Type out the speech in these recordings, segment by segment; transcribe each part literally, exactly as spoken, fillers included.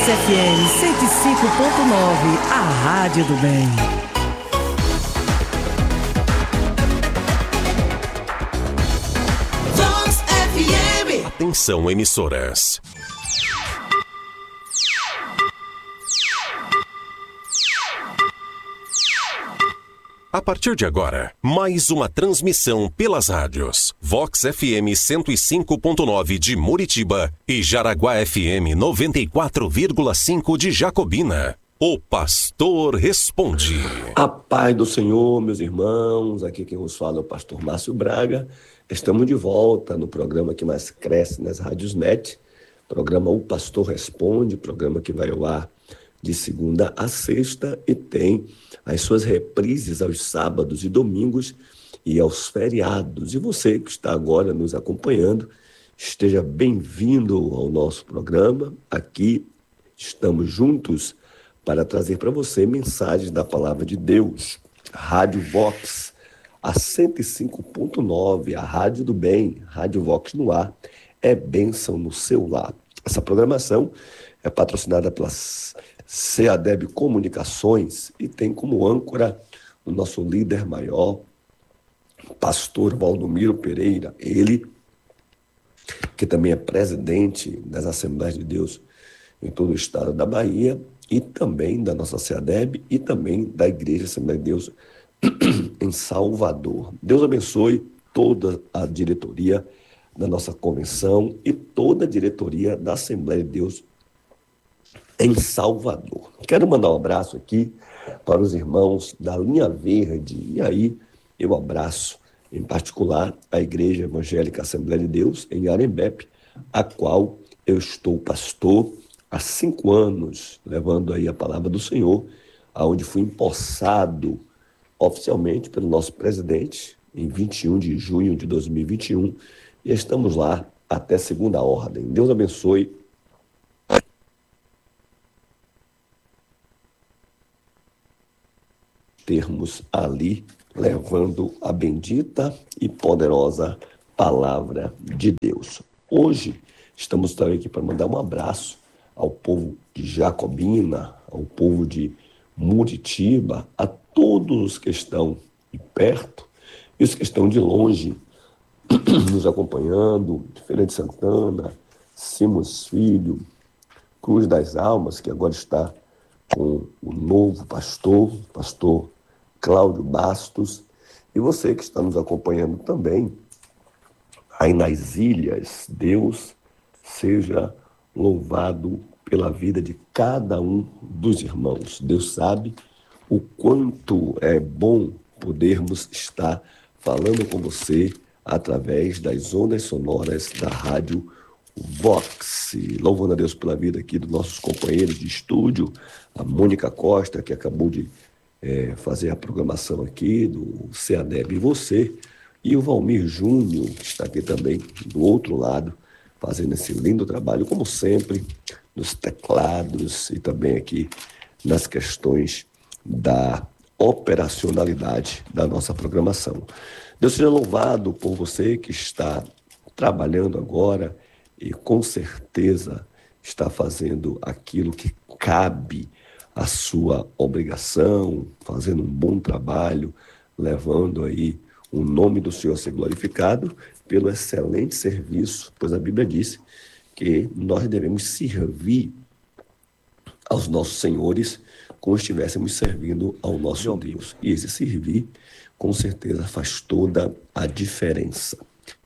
F M cento e cinco ponto nove, a Rádio do Bem. Vox F M. Atenção, emissoras. A partir de agora, mais uma transmissão pelas rádios Vox F M cento e cinco ponto nove de Muritiba e Jaraguá F M noventa e quatro vírgula cinco de Jacobina. O Pastor Responde. A paz do Senhor, meus irmãos. Aqui quem vos fala é o pastor Márcio Braga. Estamos de volta no programa que mais cresce nas rádios Net. Programa O Pastor Responde, programa que vai ao ar de segunda a sexta e tem as suas reprises aos sábados e domingos e aos feriados. E você que está agora nos acompanhando, esteja bem-vindo ao nosso programa. Aqui estamos juntos para trazer para você mensagens da Palavra de Deus. Rádio Vox, a cento e cinco ponto nove, a Rádio do Bem, Rádio Vox no ar, é bênção no seu lar. Essa programação é patrocinada pelas Seadeb Comunicações e tem como âncora o nosso líder maior, pastor Valdomiro Pereira, ele que também é presidente das Assembleias de Deus em todo o estado da Bahia e também da nossa Seadeb e também da Igreja Assembleia de Deus em Salvador. Deus abençoe toda a diretoria da nossa convenção e toda a diretoria da Assembleia de Deus em Salvador. Quero mandar um abraço aqui para os irmãos da Linha Verde. E aí eu abraço, em particular, a Igreja Evangélica Assembleia de Deus em Arembepe, a qual eu estou pastor há cinco anos, levando aí a palavra do Senhor, aonde fui empossado oficialmente pelo nosso presidente em vinte e um de junho de dois mil e vinte e um. E estamos lá até segunda ordem. Deus abençoe termos ali levando a bendita e poderosa palavra de Deus. Hoje estamos também aqui para mandar um abraço ao povo de Jacobina, ao povo de Muritiba, a todos os que estão de perto e os que estão de longe nos acompanhando, Feira de Santana, Simos Filho, Cruz das Almas, que agora está com o novo pastor, pastor Cláudio Bastos, e você que está nos acompanhando também, aí nas ilhas, Deus seja louvado pela vida de cada um dos irmãos. Deus sabe o quanto é bom podermos estar falando com você através das ondas sonoras da Rádio Vox. Louvando a Deus pela vida aqui dos nossos companheiros de estúdio, a Mônica Costa, que acabou de é, fazer a programação aqui, do Seadeb e você, e o Valmir Júnior, que está aqui também do outro lado, fazendo esse lindo trabalho, como sempre, nos teclados e também aqui nas questões da operacionalidade da nossa programação. Deus seja louvado por você que está trabalhando agora e com certeza está fazendo aquilo que cabe à sua obrigação, fazendo um bom trabalho, levando aí o nome do Senhor a ser glorificado pelo excelente serviço, pois a Bíblia diz que nós devemos servir aos nossos senhores como estivéssemos servindo ao nosso Deus. E esse servir, com certeza, faz toda a diferença.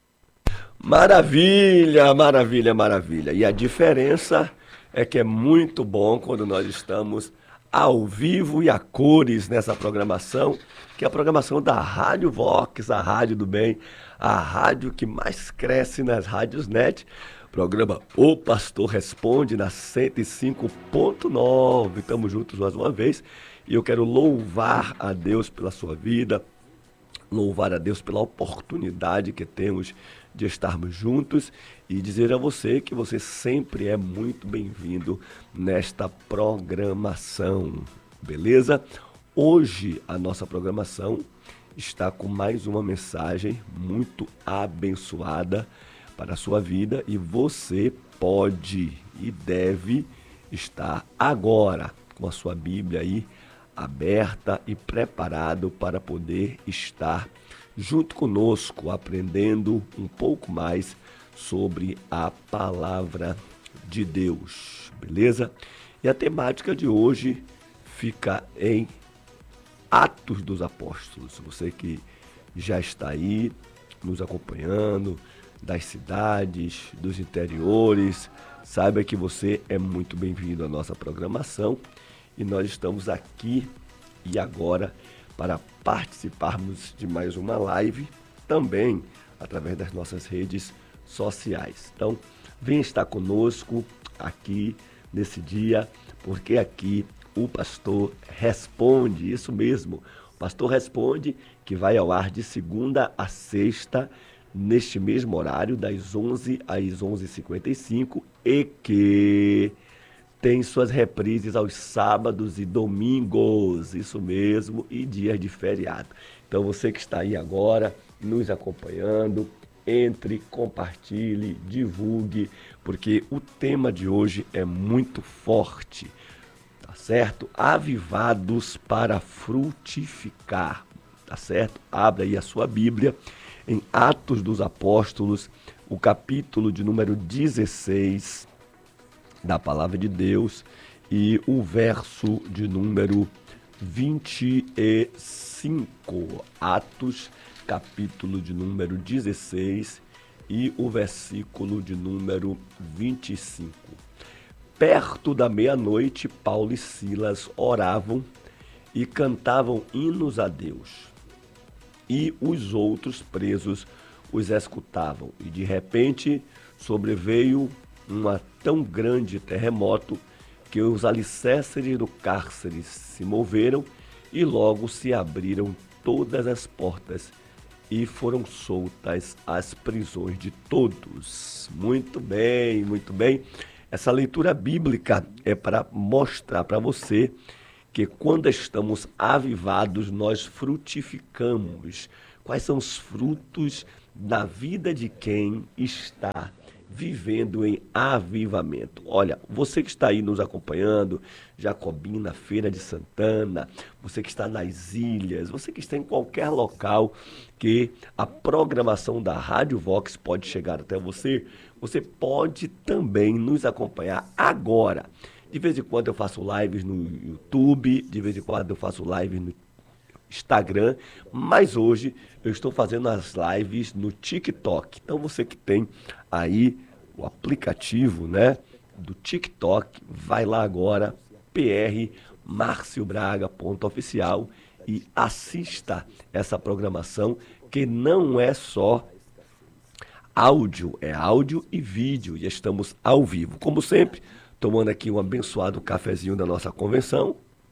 Maravilha, maravilha, maravilha. E a diferença é que é muito bom quando nós estamos ao vivo e a cores nessa programação, que é a programação da Rádio Vox, a Rádio do Bem, a rádio que mais cresce nas rádios net. Programa O Pastor Responde na cento e cinco ponto nove. Estamos juntos mais uma vez e eu quero louvar a Deus pela sua vida, louvar a Deus pela oportunidade que temos de estarmos juntos e dizer a você que você sempre é muito bem-vindo nesta programação, beleza? Hoje a nossa programação está com mais uma mensagem muito abençoada para a sua vida e você pode e deve estar agora com a sua Bíblia aí aberta e preparado para poder estar junto conosco, aprendendo um pouco mais sobre a palavra de Deus, beleza? E a temática de hoje fica em Atos dos Apóstolos. Você que já está aí nos acompanhando, das cidades, dos interiores, saiba que você é muito bem-vindo à nossa programação e nós estamos aqui e agora para participarmos de mais uma live, também através das nossas redes sociais. Então, venha estar conosco aqui nesse dia, porque aqui o Pastor Responde, isso mesmo, o Pastor Responde, que vai ao ar de segunda a sexta, neste mesmo horário, das onze às onze e cinquenta e cinco, e que tem suas reprises aos sábados e domingos, isso mesmo, e dias de feriado. Então você que está aí agora, nos acompanhando, entre, compartilhe, divulgue, porque o tema de hoje é muito forte, tá certo? Avivados para frutificar, tá certo? Abra aí a sua Bíblia em Atos dos Apóstolos, o capítulo de número dezesseis da Palavra de Deus e o verso de número vinte e cinco. Atos, capítulo de número dezesseis e o versículo de número vinte e cinco. Perto da meia-noite, Paulo e Silas oravam e cantavam hinos a Deus. E os outros presos os escutavam. E de repente sobreveio uma tão grande terremoto que os alicerces do cárcere se moveram e logo se abriram todas as portas e foram soltas as prisões de todos. Muito bem, muito bem. Essa leitura bíblica é para mostrar para você que quando estamos avivados, nós frutificamos. Quais são os frutos da vida de quem está vivendo em avivamento? Olha, você que está aí nos acompanhando, Jacobina, Feira de Santana, você que está nas ilhas, você que está em qualquer local que a programação da Rádio Vox pode chegar até você, você pode também nos acompanhar agora. De vez em quando eu faço lives no YouTube, de vez em quando eu faço lives no Instagram, mas hoje eu estou fazendo as lives no TikTok. Então você que tem aí o aplicativo, né, do TikTok, vai lá agora, p r marcio braga ponto oficial, e assista essa programação que não é só áudio, é áudio e vídeo, e estamos ao vivo. Como sempre, tomando aqui um abençoado cafezinho da nossa convenção.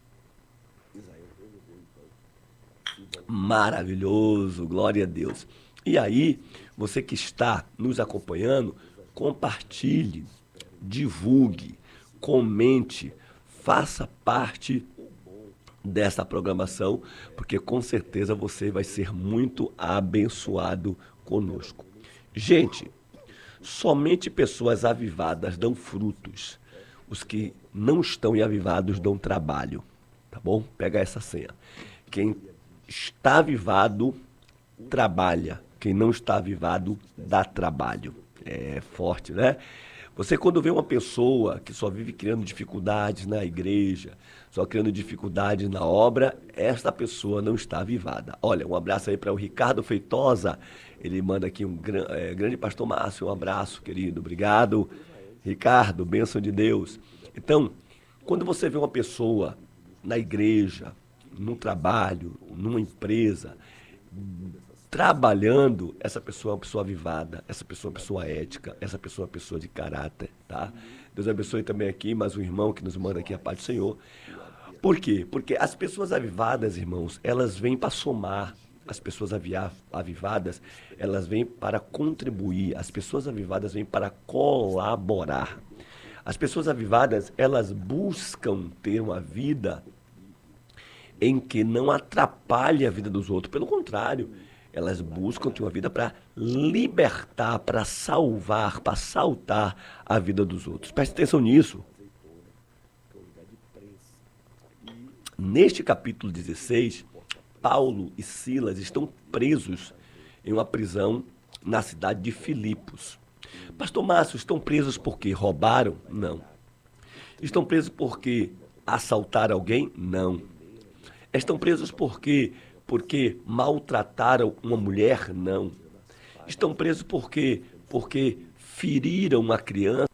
Maravilhoso, glória a Deus. E aí, você que está nos acompanhando, compartilhe, divulgue, comente, faça parte dessa programação, porque com certeza você vai ser muito abençoado conosco. Gente, somente pessoas avivadas dão frutos. Os que não estão avivados dão trabalho, tá bom? Pega essa senha. Quem está avivado, trabalha. Quem não está avivado, dá trabalho. É forte, né? Você quando vê uma pessoa que só vive criando dificuldades na igreja, só criando dificuldades na obra, esta pessoa não está avivada. Olha, um abraço aí para o Ricardo Feitosa. Ele manda aqui um gran, é, grande pastor Márcio, um abraço, querido. Obrigado, Ricardo, bênção de Deus. Então, quando você vê uma pessoa na igreja, no trabalho, numa empresa, trabalhando, essa pessoa é uma pessoa avivada, essa pessoa é uma pessoa ética, essa pessoa é uma pessoa de caráter, tá? Deus abençoe também aqui, mais um irmão que nos manda aqui a paz do Senhor. Por quê? Porque as pessoas avivadas, irmãos, elas vêm para somar. As pessoas avivadas, elas vêm para contribuir. As pessoas avivadas vêm para colaborar. As pessoas avivadas, elas buscam ter uma vida em que não atrapalhe a vida dos outros. Pelo contrário, elas buscam ter uma vida para libertar, para salvar, para saltar a vida dos outros. Preste atenção nisso. Neste capítulo dezesseis, Paulo e Silas estão presos em uma prisão na cidade de Filipos. Pastor Márcio, estão presos porque roubaram? Não. Estão presos porque assaltaram alguém? Não. Estão presos porque, porque maltrataram uma mulher? Não. Estão presos porque, porque feriram uma criança?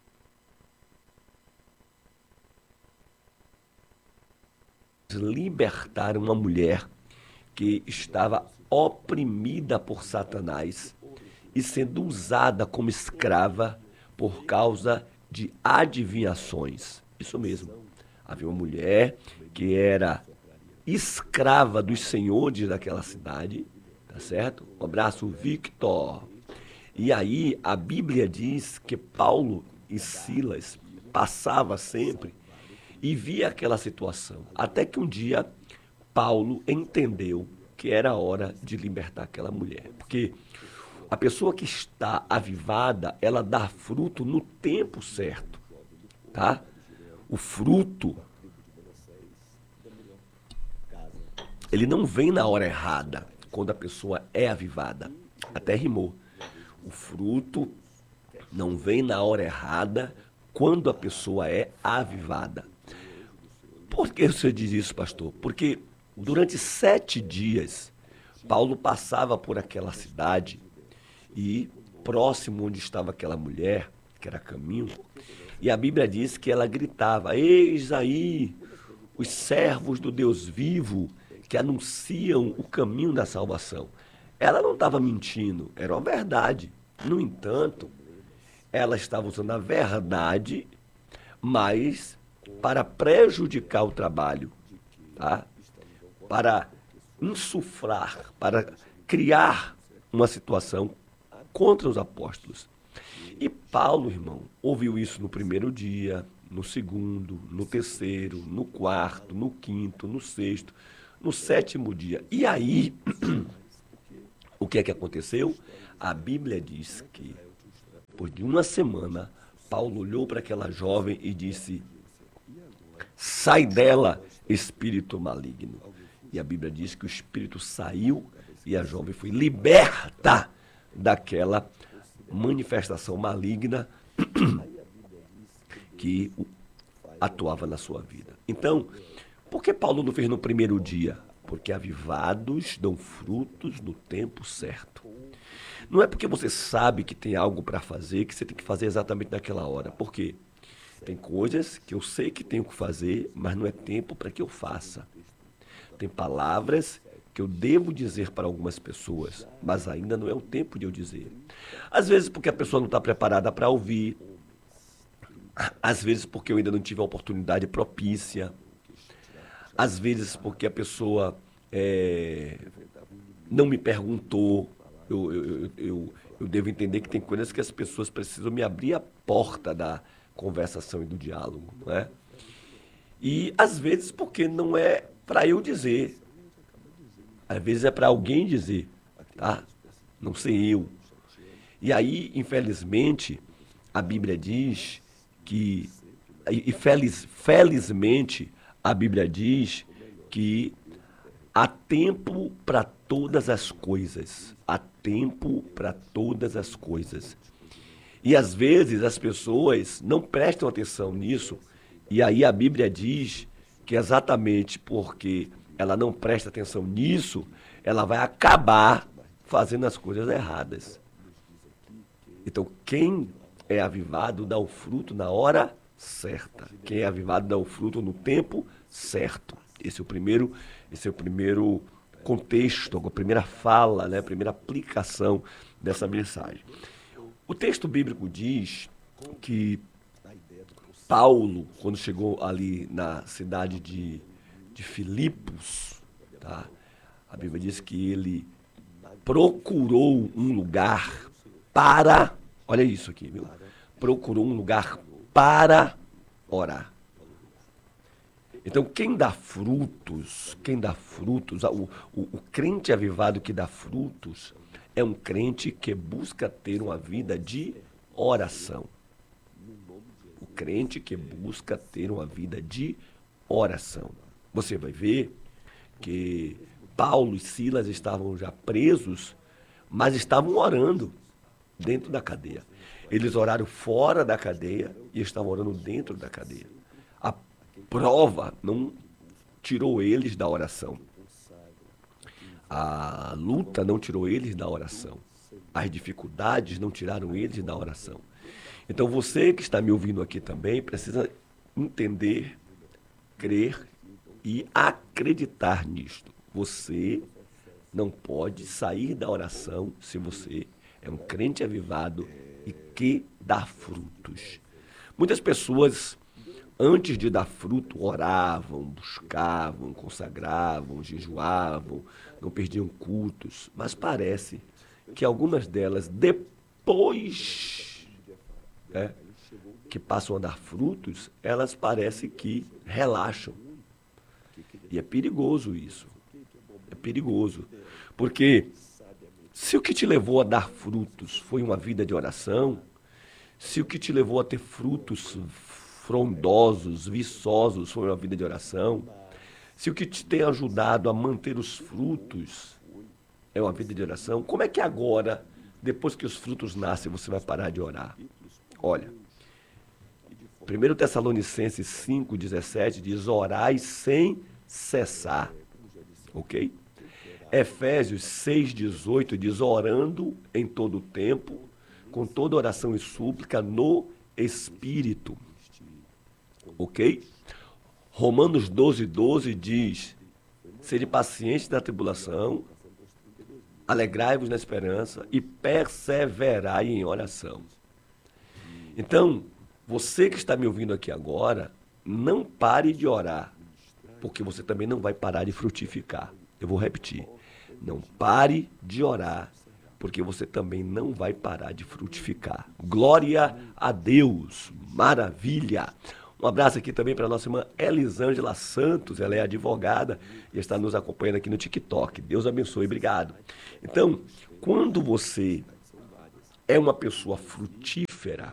Libertaram uma mulher que estava oprimida por Satanás e sendo usada como escrava por causa de adivinhações. Isso mesmo. Havia uma mulher que era escrava dos senhores daquela cidade, tá certo? Um abraço, Victor. E aí a Bíblia diz que Paulo e Silas passavam sempre e via aquela situação. Até que um dia Paulo entendeu que era hora de libertar aquela mulher. Porque a pessoa que está avivada, ela dá fruto no tempo certo, tá? O fruto, ele não vem na hora errada, quando a pessoa é avivada. Até rimou. O fruto não vem na hora errada, quando a pessoa é avivada. Por que você diz isso, pastor? Porque durante sete dias, Paulo passava por aquela cidade e próximo onde estava aquela mulher, que era caminho, e a Bíblia diz que ela gritava: eis aí os servos do Deus vivo que anunciam o caminho da salvação. Ela não estava mentindo, era uma verdade. No entanto, ela estava usando a verdade, mas para prejudicar o trabalho, tá? Para insuflar, para criar uma situação contra os apóstolos. E Paulo, irmão, ouviu isso no primeiro dia, no segundo, no terceiro, no quarto, no quinto, no sexto, no sétimo dia. E aí, o que é que aconteceu? A Bíblia diz que, depois de uma semana, Paulo olhou para aquela jovem e disse: sai dela, espírito maligno. E a Bíblia diz que o espírito saiu e a jovem foi liberta daquela manifestação maligna que atuava na sua vida. Então, por que Paulo não fez no primeiro dia? Porque avivados dão frutos no tempo certo. Não é porque você sabe que tem algo para fazer que você tem que fazer exatamente naquela hora. Por quê? Tem coisas que eu sei que tenho que fazer, mas não é tempo para que eu faça. Tem palavras que eu devo dizer para algumas pessoas, mas ainda não é o tempo de eu dizer. Às vezes porque a pessoa não está preparada para ouvir, às vezes porque eu ainda não tive a oportunidade propícia, às vezes porque a pessoa é, não me perguntou. Eu, eu, eu, eu devo entender que tem coisas que as pessoas precisam me abrir a porta da conversação e do diálogo, não é? E às vezes porque não é para eu dizer, às vezes é para alguém dizer, tá? Não sei eu. E aí, infelizmente, a Bíblia diz que, e feliz, felizmente, a Bíblia diz que há tempo para todas as coisas. Há tempo para todas as coisas. E às vezes as pessoas não prestam atenção nisso, e aí a Bíblia diz que exatamente porque ela não presta atenção nisso, ela vai acabar fazendo as coisas erradas. Então, quem é avivado dá o fruto na hora certa. Quem é avivado dá o fruto no tempo certo. Esse é o primeiro, esse é o primeiro contexto, a primeira fala, né, a primeira aplicação dessa mensagem. O texto bíblico diz que Paulo, quando chegou ali na cidade de, de Filipos, tá? A Bíblia diz que ele procurou um lugar para, olha isso aqui, viu? Procurou um lugar para orar. Então, quem dá frutos, quem dá frutos, o, o, o crente avivado que dá frutos é um crente que busca ter uma vida de oração. O crente que busca ter uma vida de oração. Você vai ver que Paulo e Silas estavam já presos, mas estavam orando dentro da cadeia. Eles oraram fora da cadeia e estavam orando dentro da cadeia. A prova não tirou eles da oração. A luta não tirou eles da oração. As dificuldades não tiraram eles da oração. Então você que está me ouvindo aqui também precisa entender, crer e acreditar nisto. Você não pode sair da oração se você é um crente avivado e que dá frutos. Muitas pessoas, antes de dar fruto, oravam, buscavam, consagravam, jejuavam, não perdiam cultos, mas parece que algumas delas, depois né, que passam a dar frutos, elas parecem que relaxam. E é perigoso isso. É perigoso. Porque se o que te levou a dar frutos foi uma vida de oração, se o que te levou a ter frutos frondosos, viçosos foi uma vida de oração, se o que te tem ajudado a manter os frutos é uma vida de oração, como é que agora, depois que os frutos nascem, você vai parar de orar? Olha, primeiro Tessalonicenses cinco, dezessete diz, orai sem cessar, ok? Efésios seis, dezoito diz, orando em todo o tempo, com toda oração e súplica no Espírito, ok? Romanos doze, doze diz, sede pacientes na tribulação, alegrai-vos na esperança e perseverai em oração. Então, você que está me ouvindo aqui agora, não pare de orar, porque você também não vai parar de frutificar. Eu vou repetir. Não pare de orar, porque você também não vai parar de frutificar. Glória a Deus. Maravilha. Um abraço aqui também para a nossa irmã Elisângela Santos. Ela é advogada e está nos acompanhando aqui no TikTok. Deus abençoe. Obrigado. Então, quando você é uma pessoa frutífera,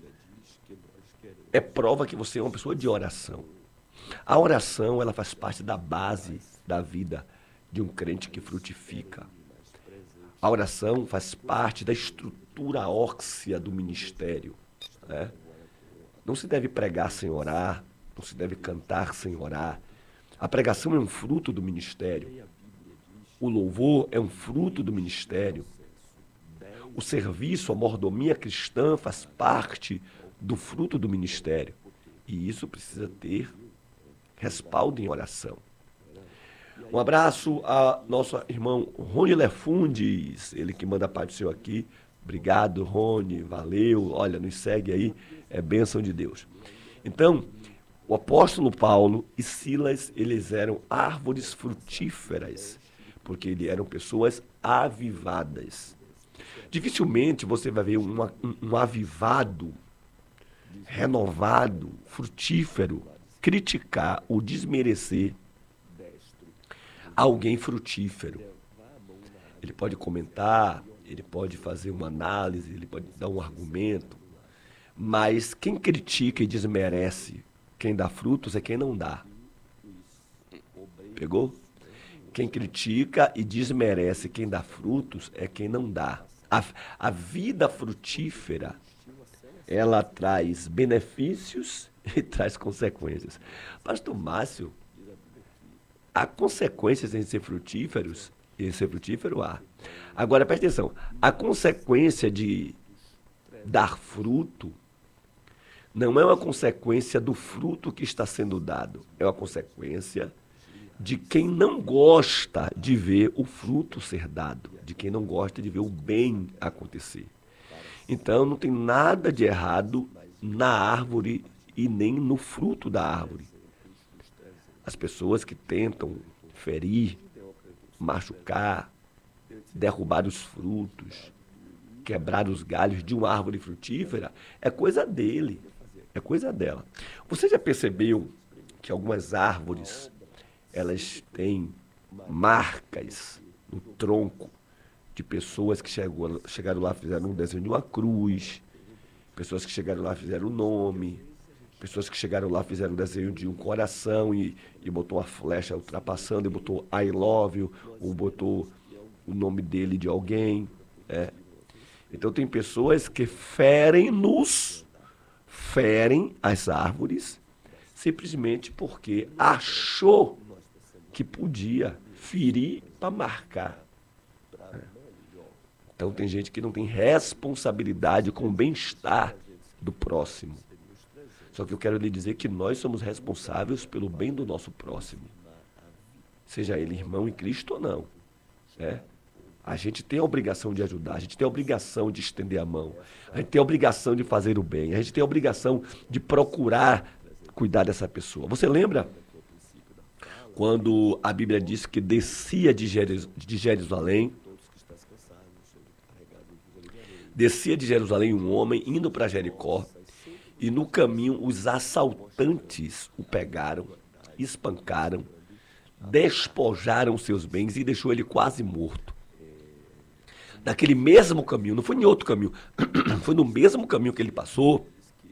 é prova que você é uma pessoa de oração. A oração, ela faz parte da base da vida de um crente que frutifica. A oração faz parte da estrutura óssea do ministério, né? Não se deve pregar sem orar, não se deve cantar sem orar. A pregação é um fruto do ministério. O louvor é um fruto do ministério. O serviço, a mordomia cristã faz parte do fruto do ministério. E isso precisa ter respaldo em oração. Um abraço a nosso irmão Rony Lefundes, ele que manda a paz do Senhor aqui. Obrigado, Rony, valeu. Olha, nos segue aí, é bênção de Deus. Então, o apóstolo Paulo e Silas, eles eram árvores frutíferas, porque eles eram pessoas avivadas. Dificilmente você vai ver um, um, um avivado, renovado, frutífero, criticar ou desmerecer alguém frutífero. Ele pode comentar, ele pode fazer uma análise, ele pode dar um argumento, mas quem critica e desmerece quem dá frutos é quem não dá. Pegou? Quem critica e desmerece quem dá frutos é quem não dá. A, a vida frutífera, ela traz benefícios e traz consequências. Pastor Márcio, há consequências em ser frutíferos? Em ser frutífero há. Agora, presta atenção, a consequência de dar fruto não é uma consequência do fruto que está sendo dado, é uma consequência de quem não gosta de ver o fruto ser dado, de quem não gosta de ver o bem acontecer. Então, não tem nada de errado na árvore e nem no fruto da árvore. As pessoas que tentam ferir, machucar, derrubar os frutos, quebrar os galhos de uma árvore frutífera, é coisa dele, é coisa dela. Você já percebeu que algumas árvores, elas têm marcas no tronco de pessoas que chegou, chegaram lá e fizeram um desenho de uma cruz, pessoas que chegaram lá e fizeram um nome, Pessoas que chegaram lá fizeram o desenho de um coração e, e botou uma flecha ultrapassando, e botou I love you, ou botou o nome dele de alguém. É. Então tem pessoas que ferem-nos, ferem as árvores, simplesmente porque achou que podia ferir para marcar. É. Então tem gente que não tem responsabilidade com o bem-estar do próximo. Só que eu quero lhe dizer que nós somos responsáveis pelo bem do nosso próximo. Seja ele irmão em Cristo ou não. Né? A gente tem a obrigação de ajudar, a gente tem a obrigação de estender a mão, a gente tem a obrigação de fazer o bem, a gente tem a obrigação de procurar cuidar dessa pessoa. Você lembra quando a Bíblia diz que descia de Jerusalém, descia de Jerusalém um homem indo para Jericó, e no caminho os assaltantes o pegaram, espancaram, despojaram seus bens e deixou ele quase morto. Naquele mesmo caminho, não foi em outro caminho, foi no mesmo caminho que ele passou,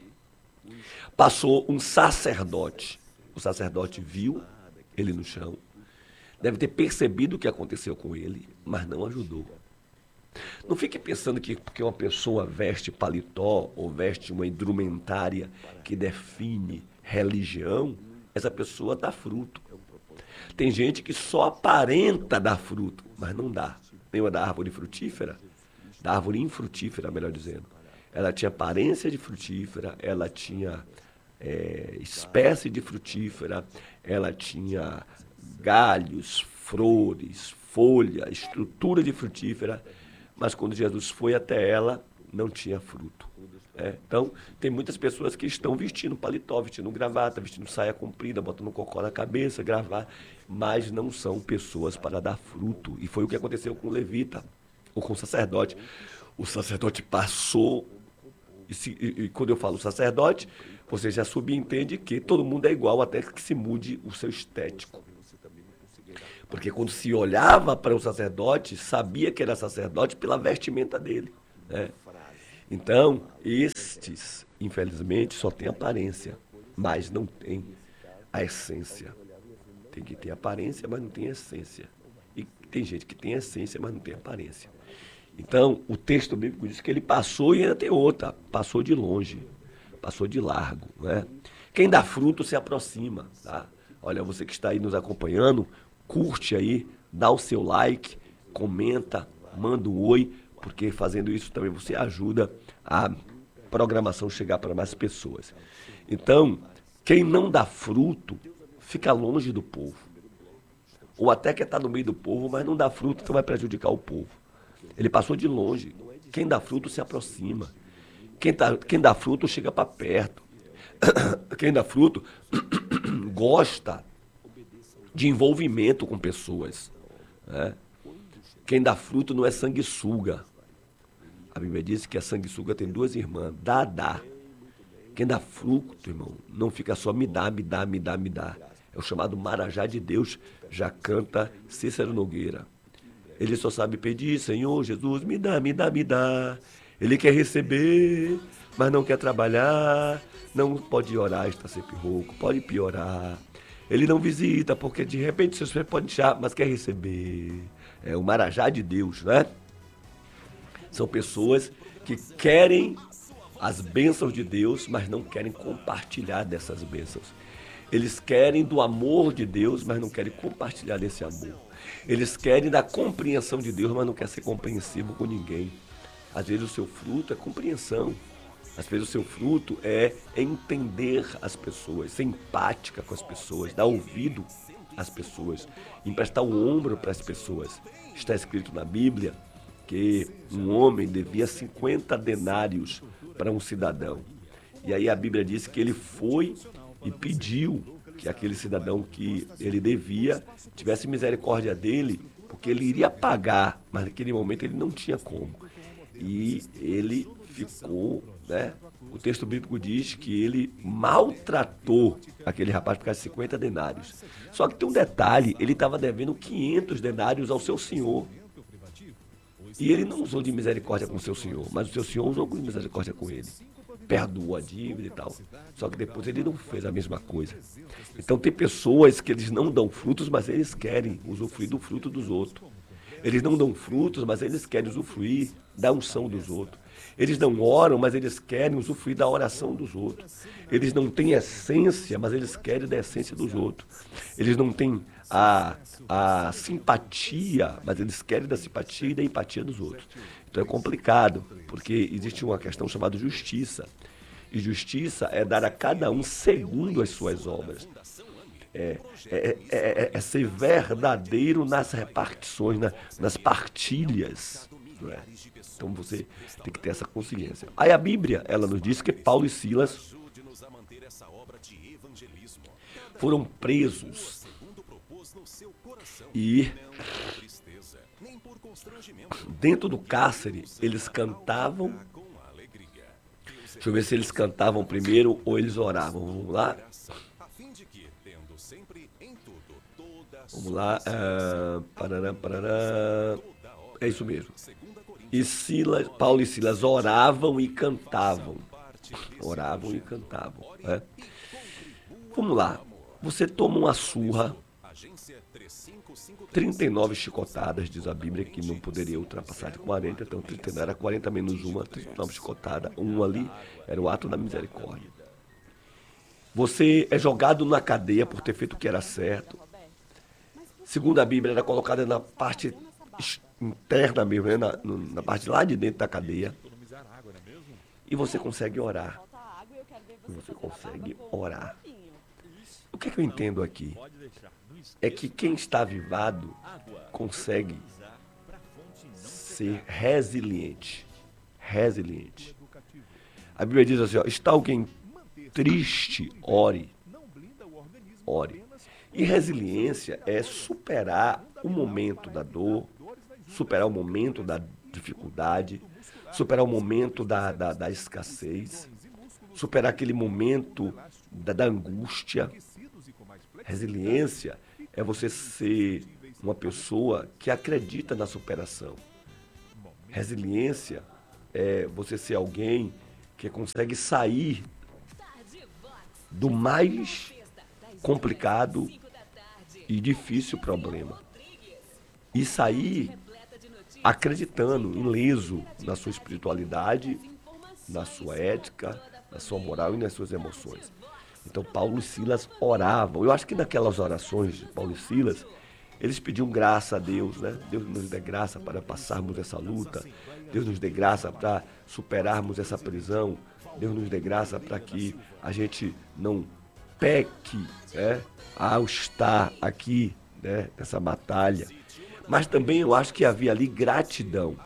passou um sacerdote. O sacerdote viu ele no chão, deve ter percebido o que aconteceu com ele, mas não ajudou. Não fique pensando que porque uma pessoa veste paletó ou veste uma indumentária que define religião, essa pessoa dá fruto. Tem gente que só aparenta dar fruto, mas não dá. Lembra da árvore frutífera? Da árvore infrutífera, melhor dizendo. Ela tinha aparência de frutífera, ela tinha é, espécie de frutífera, ela tinha galhos, flores, folha, estrutura de frutífera, mas quando Jesus foi até ela, não tinha fruto. É, então, tem muitas pessoas que estão vestindo paletó, vestindo gravata, vestindo saia comprida, botando um cocó na cabeça, gravar, mas não são pessoas para dar fruto. E foi o que aconteceu com o levita, ou com o sacerdote. O sacerdote passou, e, se, e, e quando eu falo sacerdote, você já subentende que todo mundo é igual até que se mude o seu estético. Porque quando se olhava para o sacerdote, sabia que era sacerdote pela vestimenta dele. Né? Então, estes, infelizmente, só têm aparência, mas não têm a essência. Tem que ter aparência, mas não tem essência. E tem gente que tem essência, mas não tem aparência. Então, o texto bíblico diz que ele passou e ainda tem outra. Passou de longe, passou de largo. Né? Quem dá fruto se aproxima. Tá? Olha, você que está aí nos acompanhando, curte aí, dá o seu like, comenta, manda um oi, porque fazendo isso também você ajuda a programação chegar para mais pessoas. Então, quem não dá fruto, fica longe do povo. Ou até quer estar no meio do povo, mas não dá fruto, então vai prejudicar o povo. Ele passou de longe. Quem dá fruto se aproxima. Quem, tá, quem dá fruto chega para perto. Quem dá fruto gosta de envolvimento com pessoas. Né? Quem dá fruto não é sanguessuga. A Bíblia diz que a sanguessuga tem duas irmãs, dá, dá. Quem dá fruto, irmão, não fica só me dá, me dá, me dá, me dá. É o chamado Marajá de Deus, já canta Cícero Nogueira. Ele só sabe pedir, Senhor Jesus, me dá, me dá, me dá. Ele quer receber, mas não quer trabalhar. Não pode orar, está sempre rouco, pode piorar. Ele não visita, porque de repente seus pés podem inchar, mas quer receber. É o Marajá de Deus, né? São pessoas que querem as bênçãos de Deus, mas não querem compartilhar dessas bênçãos. Eles querem do amor de Deus, mas não querem compartilhar desse amor. Eles querem da compreensão de Deus, mas não querem ser compreensivo com ninguém. Às vezes o seu fruto é compreensão. Às vezes o seu fruto é entender as pessoas, ser empática com as pessoas, dar ouvido às pessoas, emprestar o ombro para as pessoas. Está escrito na Bíblia que um homem devia cinquenta denários para um cidadão. E aí a Bíblia diz que ele foi e pediu que aquele cidadão que ele devia tivesse misericórdia dele, porque ele iria pagar, mas naquele momento ele não tinha como. E ele ficou, né? O texto bíblico diz que ele maltratou aquele rapaz por causa de cinquenta denários. Só que tem um detalhe, ele estava devendo quinhentos denários ao seu senhor. E ele não usou de misericórdia com o seu senhor, mas o seu senhor usou de misericórdia com ele. perdoou a dívida e tal. Só que depois ele não fez a mesma coisa. Então tem pessoas que eles não dão frutos, mas eles querem usufruir do fruto dos outros. Eles não dão frutos, mas eles querem usufruir da unção dos outros. Eles não oram, mas eles querem usufruir da oração dos outros. Eles não têm essência, mas eles querem da essência dos outros. Eles não têm a, a simpatia, mas eles querem da simpatia e da empatia dos outros. Então é complicado, porque existe uma questão chamada justiça. E justiça é dar a cada um segundo as suas obras. É, é, é, é ser verdadeiro nas repartições, na, nas partilhas. Não é? Então você tem que ter essa consciência. Aí a Bíblia, ela nos diz que Paulo e Silas foram presos e dentro do cárcere eles cantavam. Deixa eu ver se eles cantavam primeiro ou eles oravam. Vamos lá? Vamos lá. Uh, parará, parará. É isso mesmo. E Silas, Paulo e Silas oravam e cantavam. Oravam e cantavam. Né? Vamos lá. Você toma uma surra, trinta e nove chicotadas, diz a Bíblia, que não poderia ultrapassar de quarenta, então trinta e nove era quarenta menos uma, trinta e nove chicotadas. Um ali era o ato da misericórdia. Você é jogado na cadeia por ter feito o que era certo. Segundo a Bíblia, era colocada na parte interna mesmo, né? na, na parte lá de dentro da cadeia. E você consegue orar. Você consegue orar. O que é que eu entendo aqui? É que quem está avivado consegue ser resiliente. Resiliente. A Bíblia diz assim, ó, está alguém triste, ore. Ore. E resiliência é superar o momento da dor, superar o momento da dificuldade, superar o momento da, da, da escassez, superar aquele momento da, da angústia. Resiliência é você ser uma pessoa que acredita na superação. Resiliência é você ser alguém que consegue sair do mais complicado e difícil problema. E sair acreditando, ileso na sua espiritualidade, na sua ética, na sua moral e nas suas emoções. Então Paulo e Silas oravam. Eu acho que naquelas orações de Paulo e Silas, eles pediam graça a Deus, né? Deus nos dê graça para passarmos essa luta. Deus nos dê graça para superarmos essa prisão. Deus nos dê graça para que a gente não peque, né, ao estar aqui, né, nessa batalha. Mas também eu acho que havia ali gratidão.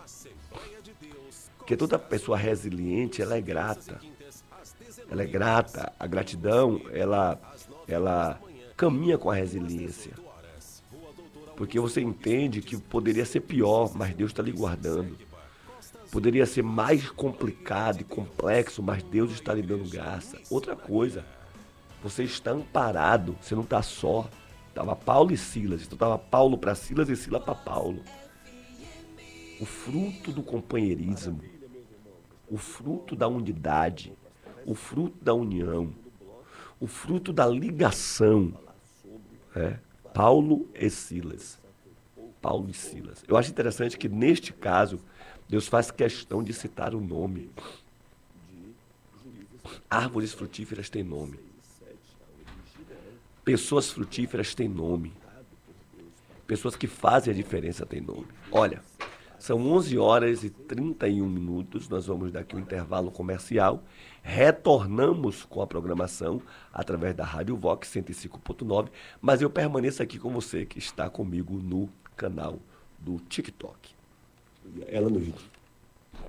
Porque toda pessoa resiliente, ela é grata. Ela é grata. A gratidão, ela, ela caminha com a resiliência. Porque você entende que poderia ser pior, mas Deus está lhe guardando. Poderia ser mais complicado e complexo, mas Deus está lhe dando graça. Outra coisa, você está amparado, você não está só. Estava Paulo e Silas, então estava Paulo para Silas e Silas para Paulo. O fruto do companheirismo, o fruto da unidade, o fruto da união, o fruto da ligação, é, Paulo e Silas. Paulo e Silas. Eu acho interessante que neste caso, Deus faz questão de citar o nome. Árvores frutíferas têm nome. Pessoas frutíferas têm nome. Pessoas que fazem a diferença têm nome. Olha, são onze horas e trinta e um minutos. Nós vamos dar aqui um intervalo comercial. Retornamos com a programação através da Rádio Vox cento e cinco ponto nove. Mas eu permaneço aqui com você que está comigo no canal do TikTok. Ela nos